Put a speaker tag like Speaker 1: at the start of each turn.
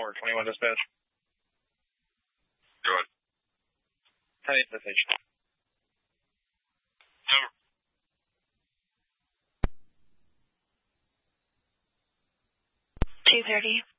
Speaker 1: 421 dispatch.
Speaker 2: Go ahead.
Speaker 1: 10-8 message.
Speaker 2: Over.
Speaker 3: 230.